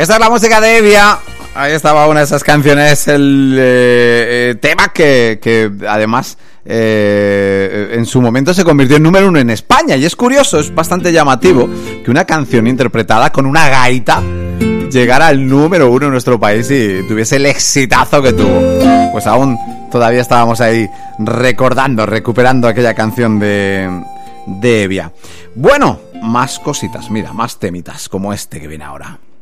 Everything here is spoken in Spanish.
Esta es la música de Evia. Ahí estaba una de esas canciones, el tema que además en su momento se convirtió en número 1 en España. Y es curioso, es bastante llamativo que una canción interpretada con una gaita llegara al número 1 en nuestro país y tuviese el exitazo que tuvo. Pues aún todavía estábamos ahí recuperando aquella canción de Evia. Bueno, más cositas, mira, más temitas como este que viene ahora.